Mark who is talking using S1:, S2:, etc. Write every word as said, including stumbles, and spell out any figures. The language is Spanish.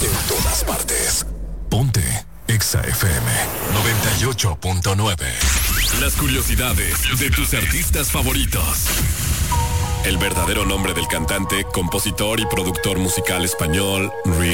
S1: En todas partes. Ponte Exa F M noventa y ocho punto nueve.
S2: Las curiosidades de tus artistas favoritos. El verdadero nombre del cantante, compositor y productor musical español, Rick